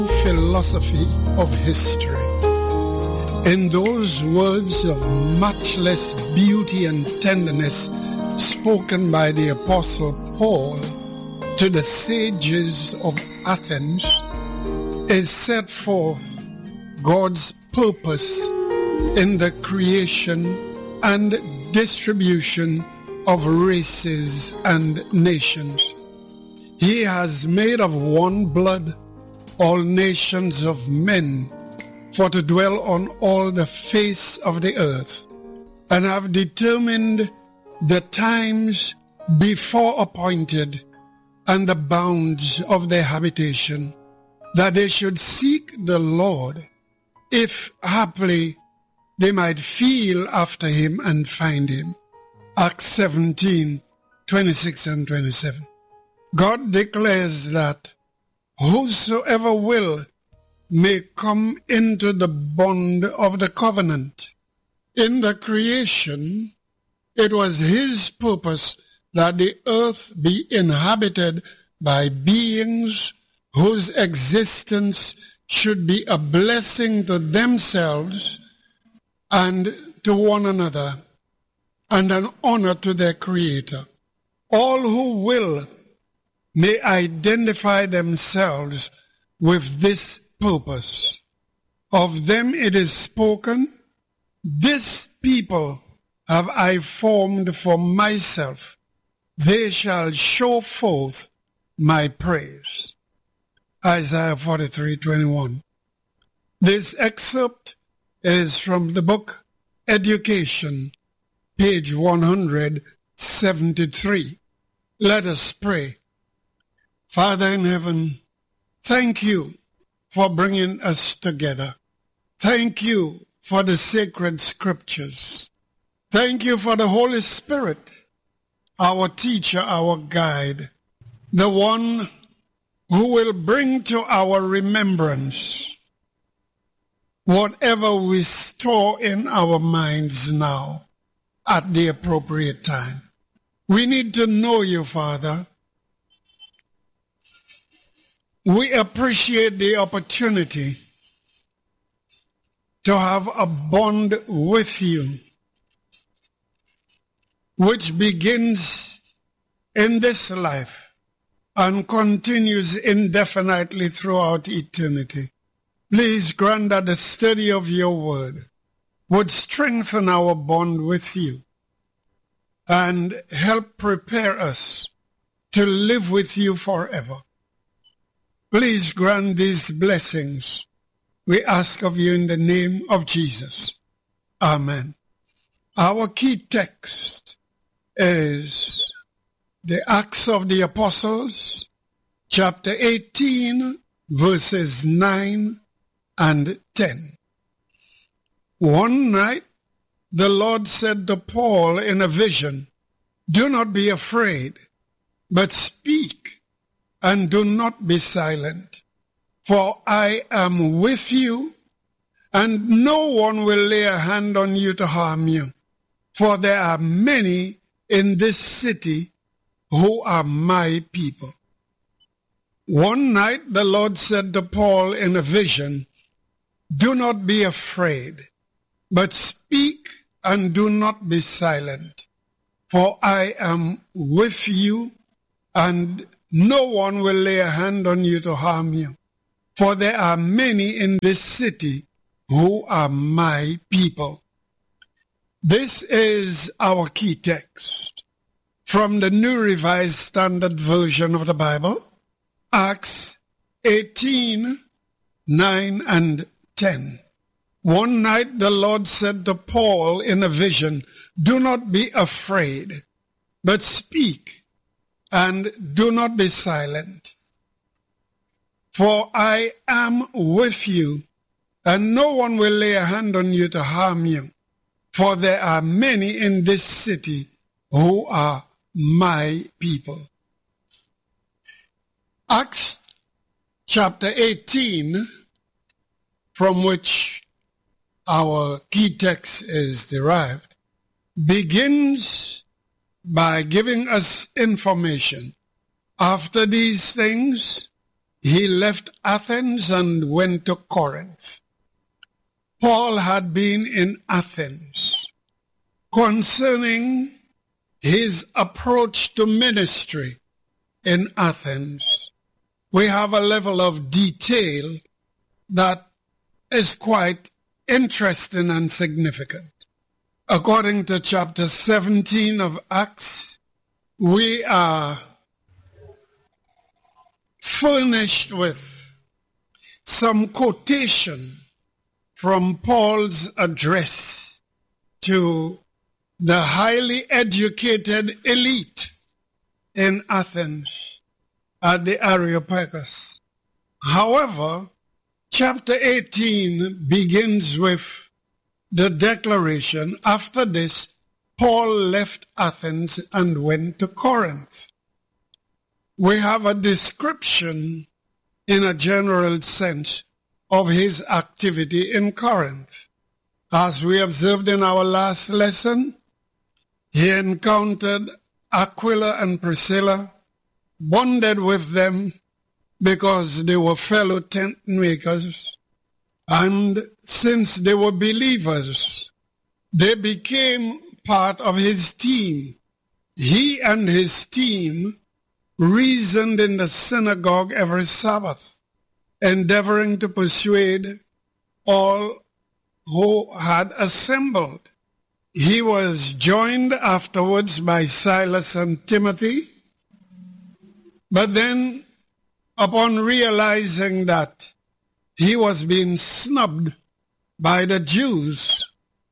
philosophy of history. In those words of matchless beauty and tenderness spoken by the Apostle Paul to the sages of Athens is set forth God's purpose in the creation and distribution of races and nations. He has made of one blood all nations of men for to dwell on all the face of the earth, and have determined the times before appointed and the bounds of their habitation, that they should seek the Lord, if haply they might feel after him and find him. Acts 17:26 and 27. God declares that whosoever will may come into the bond of the covenant. In the creation, it was his purpose that the earth be inhabited by beings whose existence should be a blessing to themselves and to one another, and an honor to their Creator. All who will may identify themselves with this purpose. Of them it is spoken, this people have I formed for myself. They shall show forth my praise. Isaiah 43:21. This excerpt is from the book Education, page 173. Let us pray. Father in heaven, thank you for bringing us together. Thank you for the sacred scriptures. Thank you for the Holy Spirit, our teacher, our guide, the one who will bring to our remembrance whatever we store in our minds now at the appropriate time. We need to know you, Father. We appreciate the opportunity to have a bond with you, which begins in this life and continues indefinitely throughout eternity. Please grant that the study of your word would strengthen our bond with you and help prepare us to live with you forever. Please grant these blessings. We ask of you in the name of Jesus. Amen. Our key text is the Acts of the Apostles, chapter 18, verses 9 and 10. One night, the Lord said to Paul in a vision, "Do not be afraid, but speak, and do not be silent. For I am with you, and no one will lay a hand on you to harm you. For there are many in this city who are my people." One night the Lord said to Paul in a vision, "Do not be afraid, but speak and do not be silent. For I am with you, and no one will lay a hand on you to harm you. For there are many in this city who are my people." This is our key text from the New Revised Standard Version of the Bible, Acts 18, 9 and 10. One night the Lord said to Paul in a vision, "Do not be afraid, but speak, and do not be silent. For I am with you, and no one will lay a hand on you to harm you. For there are many in this city who are my people." Acts chapter 18, from which our key text is derived, begins by giving us information. After these things, he left Athens and went to Corinth. Paul had been in Athens. Concerning his approach to ministry in Athens, we have a level of detail that is quite interesting and significant. According to chapter 17 of Acts, we are furnished with some quotation from Paul's address to the highly educated elite in Athens at the Areopagus. However, chapter 18 begins with the declaration, after this, Paul left Athens and went to Corinth. We have a description in a general sense of his activity in Corinth. As we observed in our last lesson, he encountered Aquila and Priscilla, bonded with them because they were fellow tent makers, and since they were believers, they became part of his team. He and his team reasoned in the synagogue every Sabbath, endeavoring to persuade all who had assembled. He was joined afterwards by Silas and Timothy, but then upon realizing that he was being snubbed by the Jews,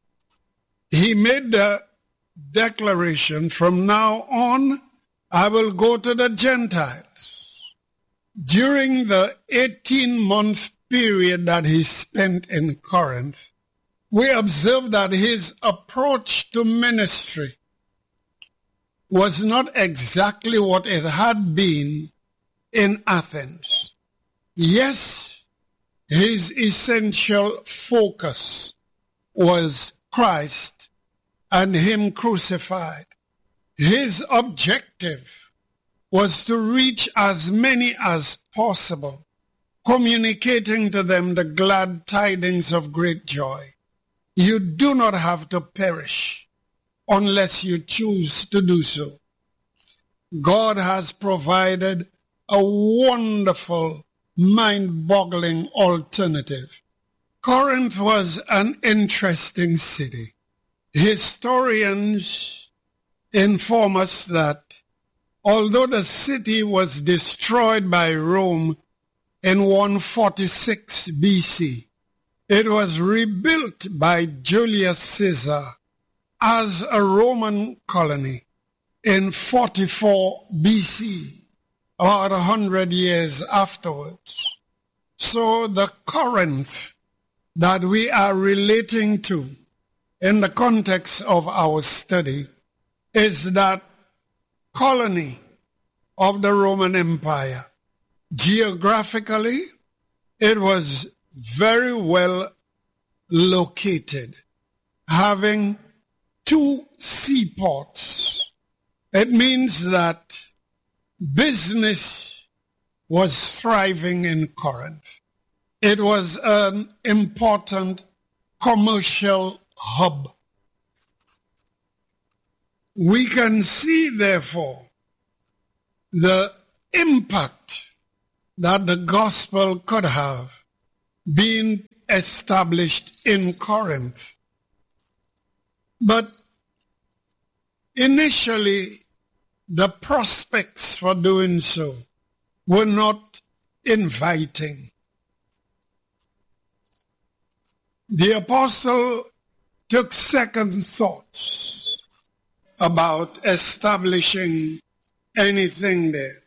he made the declaration, from now on, I will go to the Gentiles. During the 18-month period that he spent in Corinth, we observe that his approach to ministry was not exactly what it had been in Athens. Yes, his essential focus was Christ and him crucified. His objective was to reach as many as possible, communicating to them the glad tidings of great joy. You do not have to perish unless you choose to do so. God has provided a wonderful, mind-boggling alternative. Corinth was an interesting city. Historians inform us that although the city was destroyed by Rome in 146 BC, it was rebuilt by Julius Caesar as a Roman colony in 44 BC, about 100 years afterwards. So the Corinth that we are relating to in the context of our study is that colony of the Roman Empire. Geographically, it was very well located, having 2 seaports. It means that business was thriving in Corinth. It was an important commercial hub. We can see, therefore, the impact that the gospel could have been established in Corinth. But initially, the prospects for doing so were not inviting. The apostle took second thoughts about establishing anything there.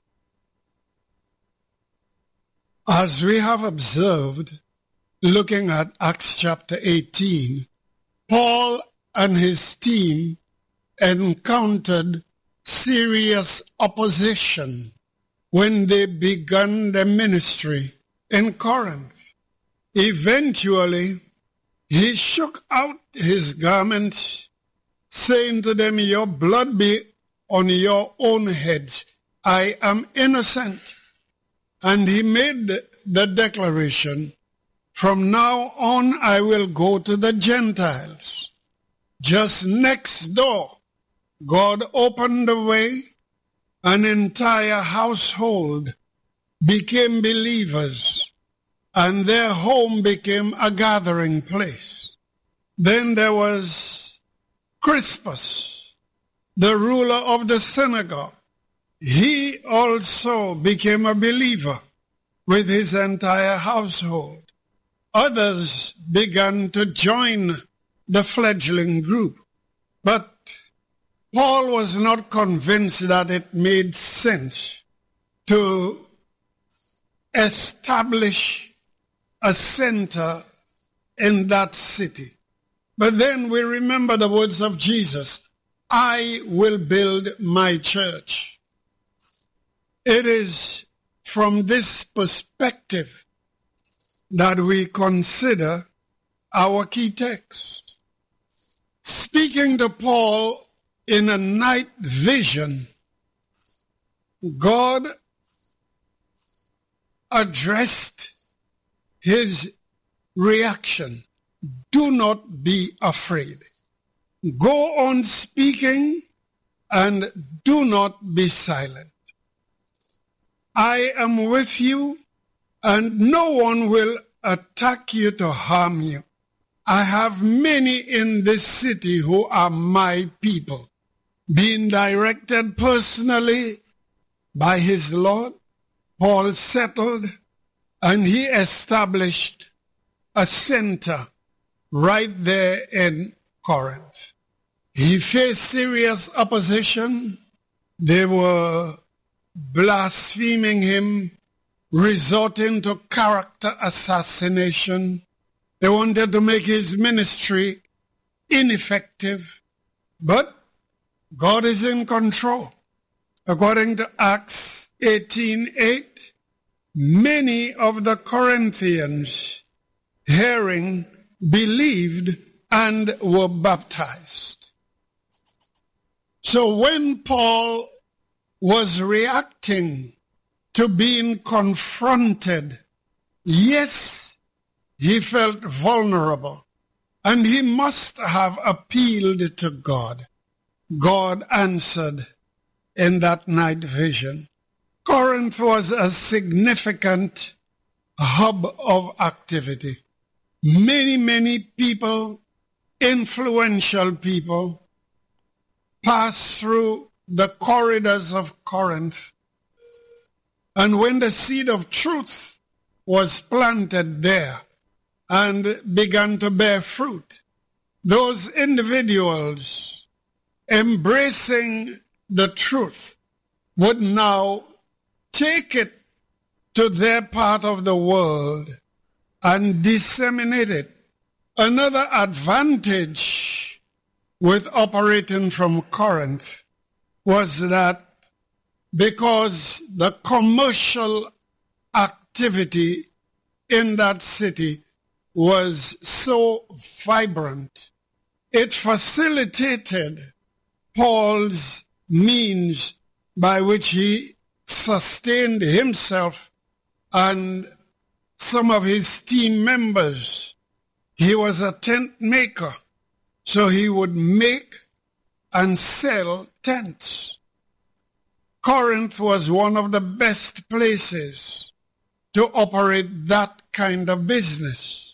As we have observed, looking at Acts chapter 18, Paul and his team encountered serious opposition when they began their ministry in Corinth. Eventually, he shook out his garments, saying to them, your blood be on your own heads. I am innocent. And he made the declaration, from now on I will go to the Gentiles. Just next door, God opened the way. An entire household became believers, and their home became a gathering place. Then there was Crispus, the ruler of the synagogue. He also became a believer with his entire household. Others began to join the fledgling group, but Paul was not convinced that it made sense to establish a center in that city. But then we remember the words of Jesus, I will build my church. It is from this perspective that we consider our key text. Speaking to Paul in a night vision, God addressed his reaction. Do not be afraid. Go on speaking and do not be silent. I am with you, and no one will attack you to harm you. I have many in this city who are my people, being directed personally by his Lord. Paul settled, and he established a center right there in Corinth. He faced serious opposition. They were blaspheming him, resorting to character assassination. They wanted to make his ministry ineffective. But God is in control. According to Acts 18:8, many of the Corinthians, hearing, believed and were baptized. So when Paul was reacting to being confronted, yes, he felt vulnerable, and he must have appealed to God. God answered in that night vision. Corinth was a significant hub of activity. Many people, influential people, passed through the corridors of Corinth. And when the seed of truth was planted there and began to bear fruit, those individuals embracing the truth would now take it to their part of the world and disseminate it. Another advantage with operating from Corinth was that because the commercial activity in that city was so vibrant, it facilitated Paul's means by which he sustained himself and some of his team members. He was a tent maker, so he would make and sell tents. Corinth was one of the best places to operate that kind of business.